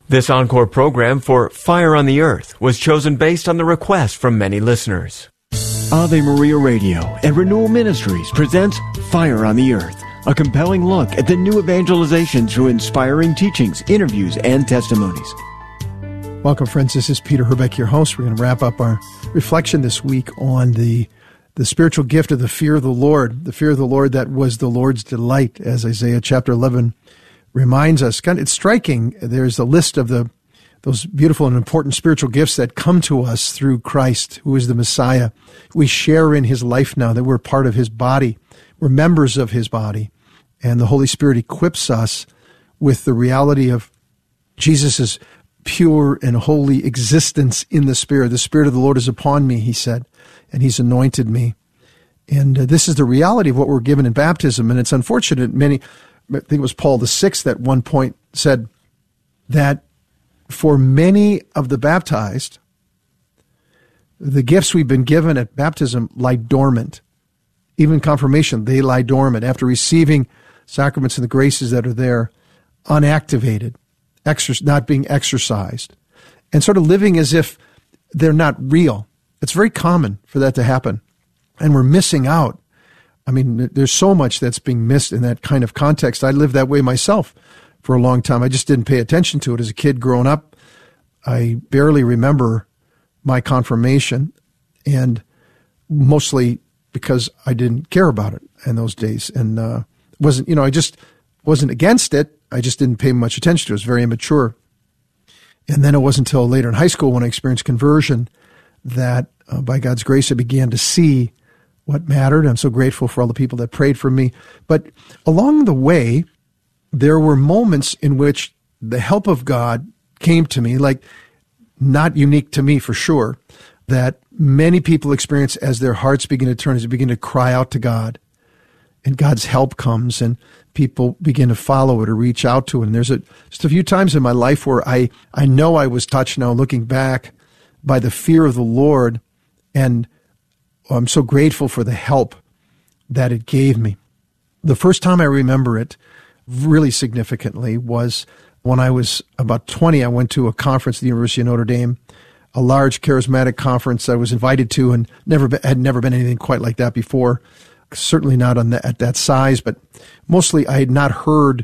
This encore program for Fire on the Earth was chosen based on the request from many listeners. Ave Maria Radio and Renewal Ministries presents Fire on the Earth, a compelling look at the new evangelization through inspiring teachings, interviews, and testimonies. Welcome, friends. This is Peter Herbeck, your host. We're going to wrap up our reflection this week on the spiritual gift of the fear of the Lord that was the Lord's delight, as Isaiah chapter 11 reminds us. It's striking. There's a list of those beautiful and important spiritual gifts that come to us through Christ, who is the Messiah. We share in his life now, that we're part of his body. We're members of his body. And the Holy Spirit equips us with the reality of Jesus' pure and holy existence in the Spirit. The Spirit of the Lord is upon me, he said, and he's anointed me. And this is the reality of what we're given in baptism. And it's unfortunate, I think it was Paul VI at one point said that for many of the baptized, the gifts we've been given at baptism lie dormant. Even confirmation, they lie dormant after receiving sacraments and the graces that are there, unactivated, not being exercised, and sort of living as if they're not real. It's very common for that to happen, and we're missing out. I mean, there's so much that's being missed in that kind of context. I lived that way myself for a long time. I just didn't pay attention to it as a kid growing up. I barely remember my confirmation, and mostly because I didn't care about it in those days. And I just wasn't against it. I just didn't pay much attention to it. It was very immature. And then it wasn't until later in high school when I experienced conversion that by God's grace I began to see what mattered. I'm so grateful for all the people that prayed for me. But along the way, there were moments in which the help of God came to me, like not unique to me for sure, that many people experience as their hearts begin to turn, as they begin to cry out to God, and God's help comes, and people begin to follow it or reach out to it. And there's just a few times in my life where I know I was touched now, looking back, by the fear of the Lord, and I'm so grateful for the help that it gave me. The first time I remember it really significantly was when I was about 20. I went to a conference at the University of Notre Dame, a large charismatic conference I was invited to, and had never been anything quite like that before. Certainly not at that size, but mostly I had not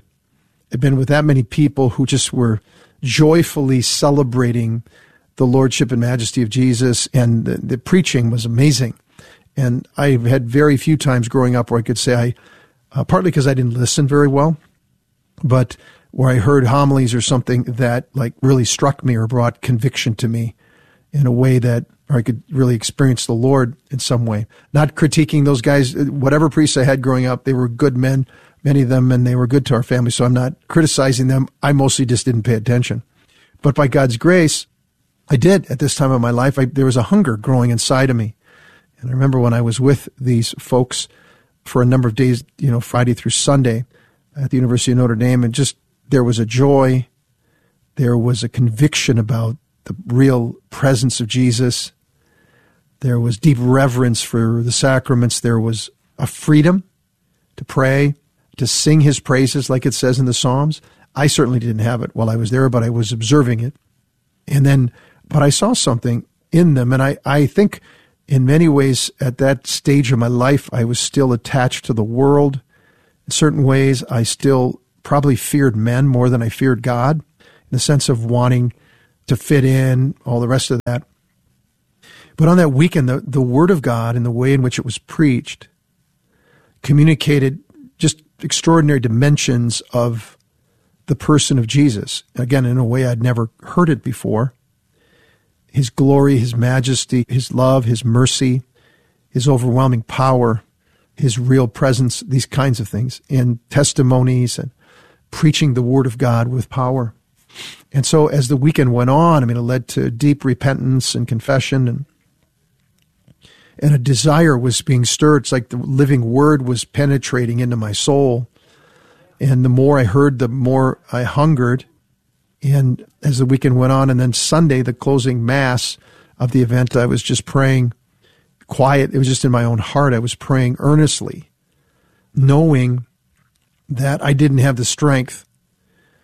been with that many people who just were joyfully celebrating the Lordship and Majesty of Jesus, and the preaching was amazing. And I had very few times growing up where I could say partly because I didn't listen very well, but where I heard homilies or something that like really struck me or brought conviction to me in a way that I could really experience the Lord in some way. Not critiquing those guys, whatever priests I had growing up, they were good men, many of them, and they were good to our family, so I'm not criticizing them. I mostly just didn't pay attention. But by God's grace, I did at this time of my life. There was a hunger growing inside of me. And I remember when I was with these folks for a number of days, Friday through Sunday at the University of Notre Dame, and just there was a joy, there was a conviction about the real presence of Jesus, there was deep reverence for the sacraments, there was a freedom to pray, to sing his praises like it says in the Psalms. I certainly didn't have it while I was there, but I was observing it. But I saw something in them, and I think in many ways, at that stage of my life, I was still attached to the world. In certain ways, I still probably feared men more than I feared God, in the sense of wanting to fit in, all the rest of that. But on that weekend, the Word of God and the way in which it was preached communicated just extraordinary dimensions of the person of Jesus. Again, in a way I'd never heard it before. His glory, his majesty, his love, his mercy, his overwhelming power, his real presence, these kinds of things, and testimonies and preaching the Word of God with power. And so as the weekend went on, it led to deep repentance and confession, and a desire was being stirred. It's like the living Word was penetrating into my soul. And the more I heard, the more I hungered. And as the weekend went on, and then Sunday, the closing Mass of the event, I was just praying quiet. It was just in my own heart. I was praying earnestly, knowing that I didn't have the strength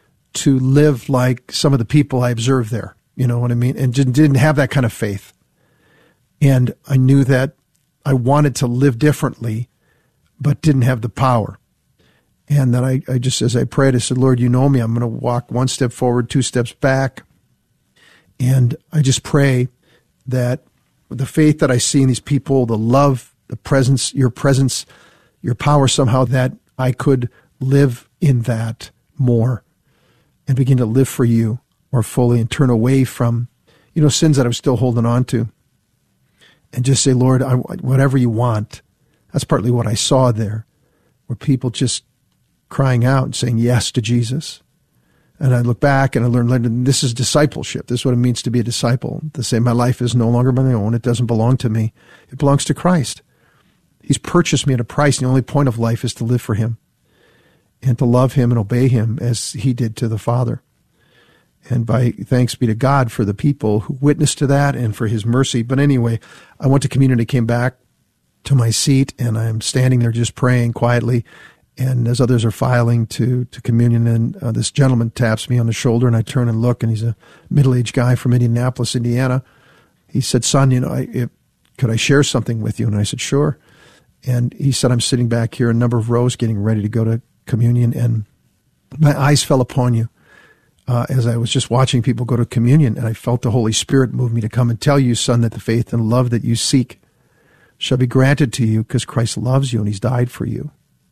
to live like some of the people I observed there. You know what I mean? And didn't have that kind of faith. And I knew that I wanted to live differently, but didn't have the power. And then I just, as I prayed, I said, Lord, you know me. I'm going to walk one step forward, two steps back. And I just pray that the faith that I see in these people, the love, the presence, your power somehow, that I could live in that more and begin to live for you more fully and turn away from, sins that I was still holding on to. And just say, Lord, whatever you want. That's partly what I saw there, where people just crying out and saying yes to Jesus. And I look back and I learned this is discipleship. This is what it means to be a disciple. To say my life is no longer my own. It doesn't belong to me. It belongs to Christ. He's purchased me at a price. And the only point of life is to live for him and to love him and obey him as he did to the Father. And by thanks be to God for the people who witnessed to that and for his mercy. But anyway, I went to community, came back to my seat, and I'm standing there just praying quietly. And as others are filing to communion, and this gentleman taps me on the shoulder, and I turn and look, and he's a middle-aged guy from Indianapolis, Indiana. He said, son, could I share something with you? And I said, sure. And he said, I'm sitting back here a number of rows getting ready to go to communion, and my eyes fell upon you as I was just watching people go to communion, and I felt the Holy Spirit move me to come and tell you, son, that the faith and love that you seek shall be granted to you because Christ loves you and he's died for you.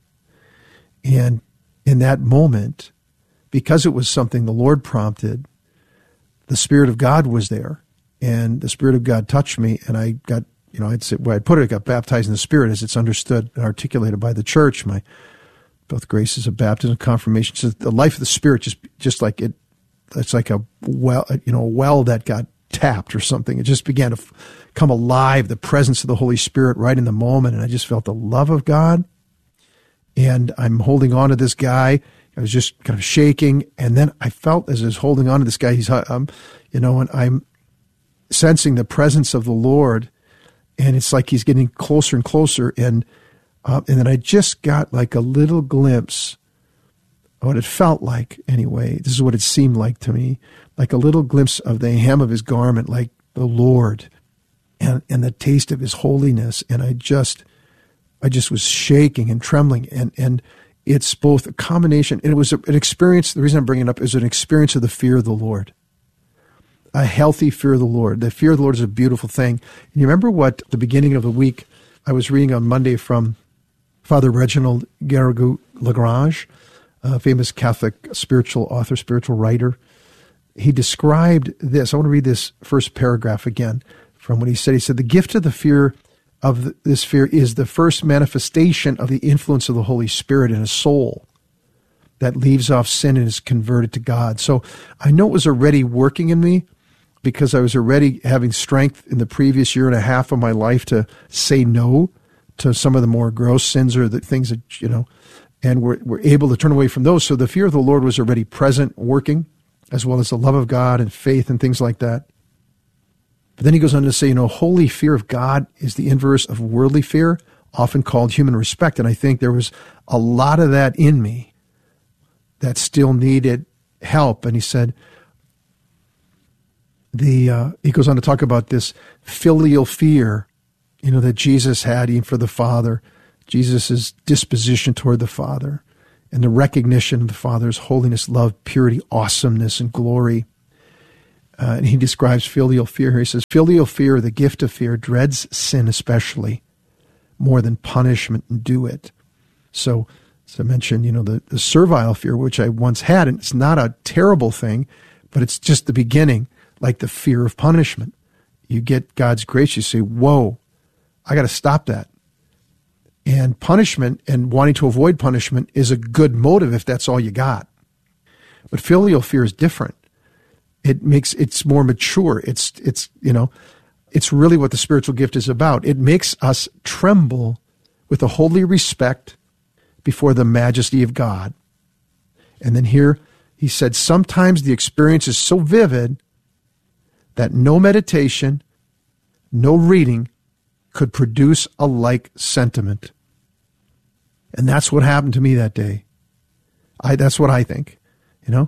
And in that moment, because it was something the Lord prompted, the Spirit of God was there, and the Spirit of God touched me, and I got, I'd say, where I'd put it, I got baptized in the Spirit as it's understood and articulated by the church. Both graces of baptism and confirmation. So the life of the Spirit, just like it's like a well, a well that got tapped or something. It just began to come alive, the presence of the Holy Spirit right in the moment, and I just felt the love of God. And I'm holding on to this guy. I was just kind of shaking. And then I felt as I was holding on to this guy, and I'm sensing the presence of the Lord. And it's like he's getting closer and closer. And then I just got like a little glimpse of what it felt like anyway. This is what it seemed like to me. Like a little glimpse of the hem of his garment, like the Lord and the taste of his holiness. And I just was shaking and trembling, and it's both a combination, and it was an experience. The reason I'm bringing it up is an experience of the fear of the Lord, a healthy fear of the Lord. The fear of the Lord is a beautiful thing. And you remember what the beginning of the week I was reading on Monday from Father Reginald Garrigou-Lagrange, a famous Catholic spiritual author, spiritual writer. He described this. I want to read this first paragraph again from what he said. He said, the gift of the fear of this fear is the first manifestation of the influence of the Holy Spirit in a soul that leaves off sin and is converted to God. So I know it was already working in me because I was already having strength in the previous year and a half of my life to say no to some of the more gross sins or the things that, and we're able to turn away from those. So the fear of the Lord was already present, working, as well as the love of God and faith and things like that. But then he goes on to say, holy fear of God is the inverse of worldly fear, often called human respect. And I think there was a lot of that in me that still needed help. And he said, he goes on to talk about this filial fear, that Jesus had even for the Father, Jesus' disposition toward the Father, and the recognition of the Father's holiness, love, purity, awesomeness, and glory. And he describes filial fear here. He says, filial fear, the gift of fear, dreads sin especially more than punishment and do it. So, as I mentioned, the servile fear, which I once had, and it's not a terrible thing, but it's just the beginning, like the fear of punishment. You get God's grace, you say, whoa, I got to stop that. And punishment and wanting to avoid punishment is a good motive if that's all you got. But filial fear is different. It's more mature. It's really what the spiritual gift is about. It makes us tremble with a holy respect before the majesty of God. And then here he said, sometimes the experience is so vivid that no meditation, no reading could produce a like sentiment. And that's what happened to me that day. That's what I think.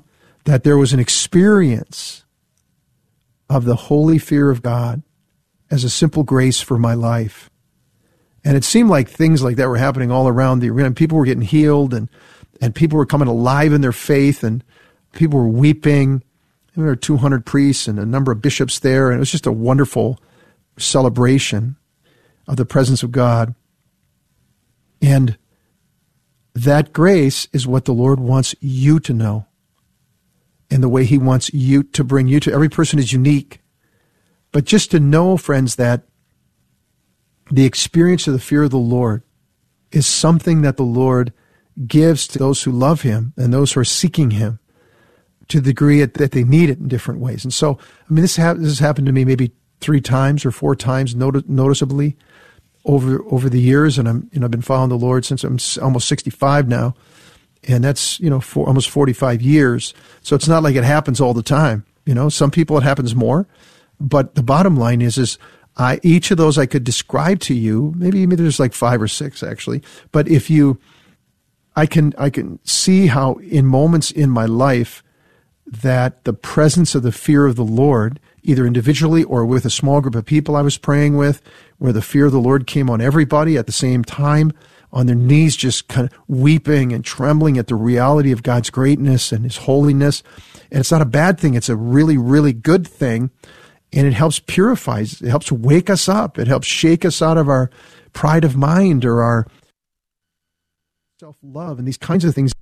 that there was an experience of the holy fear of God as a simple grace for my life. And it seemed like things like that were happening all around the arena. People were getting healed, and people were coming alive in their faith, and people were weeping. There were 200 priests and a number of bishops there, and it was just a wonderful celebration of the presence of God. And that grace is what the Lord wants you to know, and the way he wants you to bring you to. Every person is unique. But just to know, friends, that the experience of the fear of the Lord is something that the Lord gives to those who love him and those who are seeking him to the degree that they need it in different ways. And so, I mean, this has happened to me maybe 3 times or 4 times noticeably over the years. And I've been following the Lord since I'm almost 65 now. And that's, for almost 45 years. So it's not like it happens all the time. Some people it happens more. But the bottom line is each of those I could describe to you. Maybe there's like 5 or 6 actually. But I can see how in moments in my life that the presence of the fear of the Lord, either individually or with a small group of people I was praying with, where the fear of the Lord came on everybody at the same time, on their knees, just kind of weeping and trembling at the reality of God's greatness and his holiness. And it's not a bad thing. It's a really, really good thing. And it helps purify, it helps wake us up. It helps shake us out of our pride of mind or our self-love and these kinds of things.